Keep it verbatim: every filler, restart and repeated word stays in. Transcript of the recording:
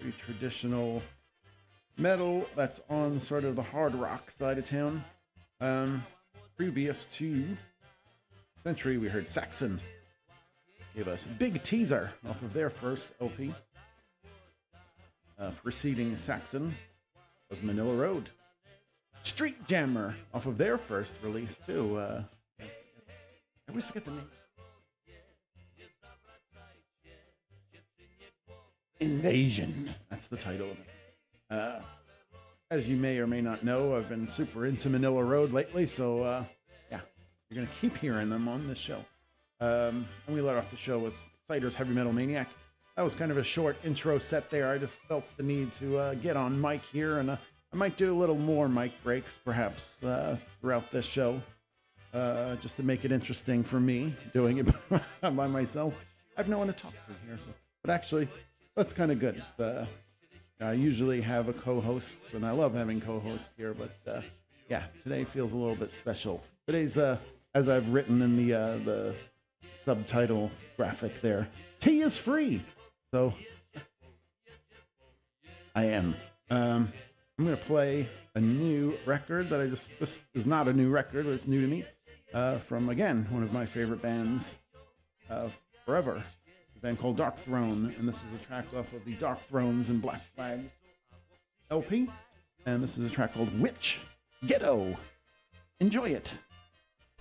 the traditional metal that's on sort of the hard rock side of town. Um, previous to Century, we heard Saxon give us a big teaser off of their first L P. Uh, preceding Saxon was Manila Road. Street Jammer off of their first release too. Uh, I always forget the name. Invasion. That's the title of it. Uh, as you may or may not know, I've been super into Manila Road lately, so uh, yeah, you're gonna keep hearing them on this show. Um, and we let off the show with Cider's Heavy Metal Maniac. That was kind of a short intro set there. I just felt the need to uh, get on mic here, and uh, I might do a little more mic breaks, perhaps, uh, throughout this show, uh, just to make it interesting for me, doing it by myself. I have no one to talk to here, so. But actually, that's kind of good. Uh, I usually have a co-host, and I love having co-hosts here, but uh, yeah, today feels a little bit special. Today's, uh, as I've written in the uh, the subtitle graphic there, tea is free. So I am. Um, I'm going to play a new record that I just, this is not a new record, but it's new to me, uh, from, again, one of my favorite bands uh, forever, a band called Dark Throne, and this is a track off of the Dark Thrones and Black Flags L P, and this is a track called Witch Ghetto. Enjoy it.